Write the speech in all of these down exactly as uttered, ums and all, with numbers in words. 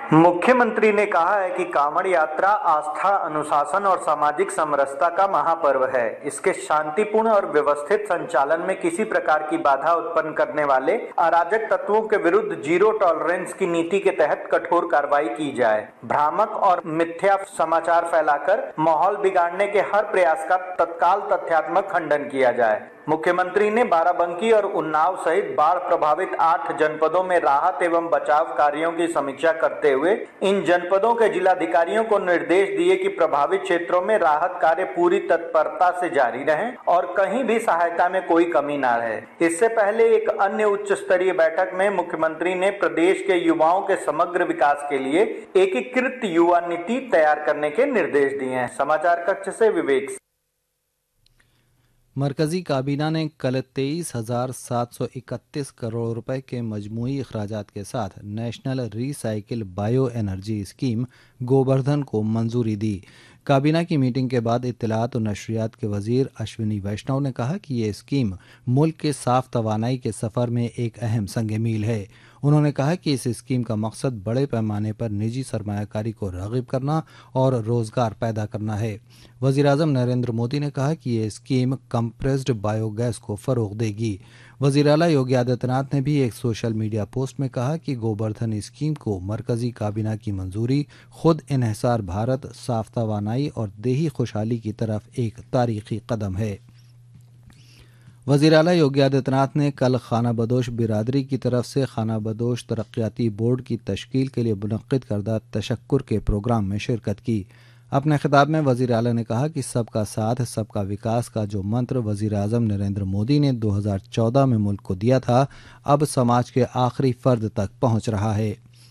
मुख्यमंत्री ने कहा है कि कांवड़ यात्रा आस्था, अनुशासन और सामाजिक समरसता का महापर्व है। इसके शांतिपूर्ण और व्यवस्थित संचालन में किसी प्रकार की बाधा उत्पन्न करने वाले अराजक तत्वों के विरुद्ध जीरो टॉलरेंस की नीति के तहत कठोर कार्रवाई की जाए। भ्रामक और मिथ्या समाचार फैलाकर माहौल बिगाड़ने के हर प्रयास का तत्काल तथ्यात्मक खंडन किया जाए। मुख्यमंत्री ने बाराबंकी और उन्नाव सहित बाढ़ प्रभावित आठ जनपदों में राहत एवं बचाव कार्यों की समीक्षा करते हुए इन जनपदों के जिलाधिकारियों को निर्देश दिए कि प्रभावित क्षेत्रों में राहत कार्य पूरी तत्परता से जारी रहें और कहीं भी सहायता में कोई कमी न रहे। इससे पहले एक अन्य उच्च स्तरीय बैठक में मुख्यमंत्री ने प्रदेश के युवाओं के समग्र विकास के लिए एकीकृत युवा नीति तैयार करने के निर्देश दिए हैं। समाचार कक्ष से विवेक। मरकजी काबीना ने कल तेईस हजार सात सौ इकतीस करोड़ रुपए के मजमूई अखराजात के साथ national recycle bio energy scheme Govardhan को मंजूरी दी। काबीना की मीटिंग के बाद इत्तलात और नशरियात के वजीर अश्विनी वैष्णव ने कहा कि ये स्कीम मुल्क के साफ तवानाई के सफ़र में एक अहम संग मील है। उन्होंने कहा कि इस स्कीम का मकसद बड़े पैमाने पर निजी सरमायाकारी को राग़िब करना और रोज़गार पैदा करना है। वज़ीर-ए-आज़म नरेंद्र मोदी ने कहा कि ये स्कीम कंप्रेस्ड बायोगैस को फ़रोग़ देगी। वज़ीर आला योगी आदित्यनाथ ने भी एक सोशल मीडिया पोस्ट में कहा कि गोवर्धन स्कीम को मरकजी काबीना की मंजूरी खुद इन्हिसार भारत, साफ तवानाई और देही खुशहाली की तरफ एक तारीखी कदम है। वज़ीर आला योगी आदित्यनाथ ने कल खाना बदोश बिरादरी की तरफ से खाना बदोश तरक्याती बोर्ड की तश्कील के लिए मुनक्किद करदा तशक्कुर के प्रोग्राम में शिरकत की। अपने खिताब में वज़ीर आला ने कहा कि सबका साथ सबका विकास का जो मंत्र वज़ीर आज़म नरेंद्र मोदी ने दो हज़ार चौदह में मुल्क को दिया था, अब समाज के आखिरी फर्द तक पहुंच रहा है।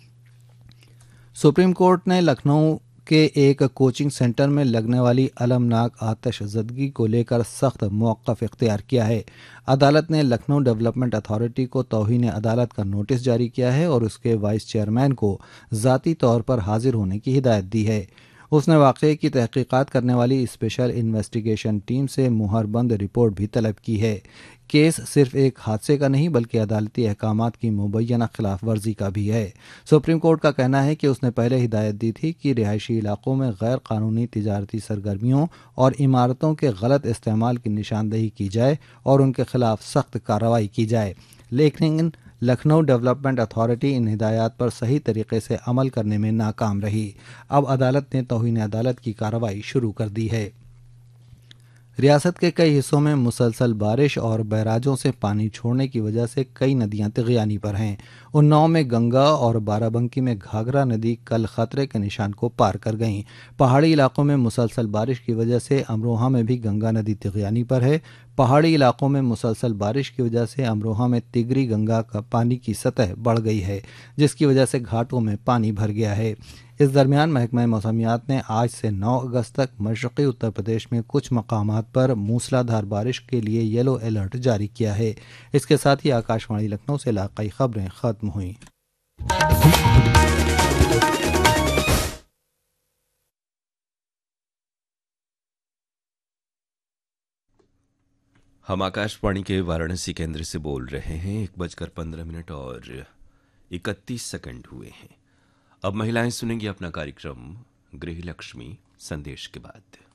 सुप्रीम कोर्ट ने लखनऊ के एक कोचिंग सेंटर में लगने वाली अलमनाक आतशज़दगी को लेकर सख्त मौक़िफ़ इख्तियार किया है। अदालत ने लखनऊ डेवलपमेंट अथॉरिटी को तौहीन अदालत का नोटिस जारी किया है और उसके वाइस चेयरमैन को ज़ाती तौर पर हाजिर होने की हिदायत दी है। उसने वाक़े की तहक़ीक़ात करने वाली स्पेशल इन्वेस्टिगेशन टीम से मुहरबंद रिपोर्ट भी तलब की है। केस सिर्फ एक हादसे का नहीं बल्कि अदालती अहकामात की मुबैना खिलाफ वर्जी का भी है। सुप्रीम कोर्ट का कहना है कि उसने पहले हिदायत दी थी कि रिहायशी इलाकों में गैर कानूनी तिजारती सरगर्मियों और इमारतों के गलत इस्तेमाल की निशानदेही की जाए और उनके खिलाफ सख्त कार्रवाई की जाए, लेकिन लखनऊ डेवलपमेंट अथॉरिटी इन हिदायत पर सही तरीके से अमल करने में नाकाम रही। अब अदालत ने तौहीन अदालत की कार्रवाई शुरू कर दी है। रियासत के कई हिस्सों में मुसलसल बारिश और बैराजों से पानी छोड़ने की वजह से कई नदियां तिगयानी पर हैं। उन्नाव में गंगा और बाराबंकी में घाघरा नदी कल खतरे के निशान को पार कर गईं। पहाड़ी इलाकों में मुसलसल बारिश की वजह से अमरोहा में भी गंगा नदी तिगयानी पर है। पहाड़ी इलाकों में मुसलसल बारिश की वजह से अमरोहा में तिगरी गंगा का पानी की सतह बढ़ गई है, जिसकी वजह से घाटों में पानी भर गया है। इस दरमियान महकमा मौसमियात ने आज से नौ अगस्त तक मशरक़ी उत्तर प्रदेश में कुछ मकामात पर मूसलाधार बारिश के लिए येलो अलर्ट जारी किया है। इसके साथ ही आकाशवाणी लखनऊ से इलाकाई खबरें ख़त्म हुईं। हम आकाशवाणी के वाराणसी केंद्र से बोल रहे हैं। एक बजकर पंद्रह मिनट और इकतीस सेकंड हुए हैं। अब महिलाएं सुनेंगी अपना कार्यक्रम गृह लक्ष्मी संदेश के बाद।